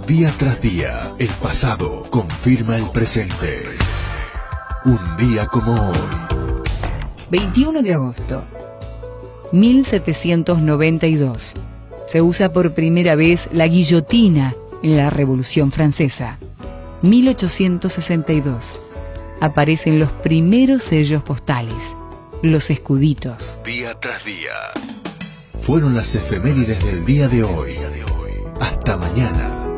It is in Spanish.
Día tras día, el pasado confirma el presente. Un día como hoy. 21 de agosto, 1792. Se usa por primera vez la guillotina en la Revolución Francesa. 1862. Aparecen los primeros sellos postales, los escuditos. Día tras día. Fueron las efemérides del día de hoy. Hasta mañana.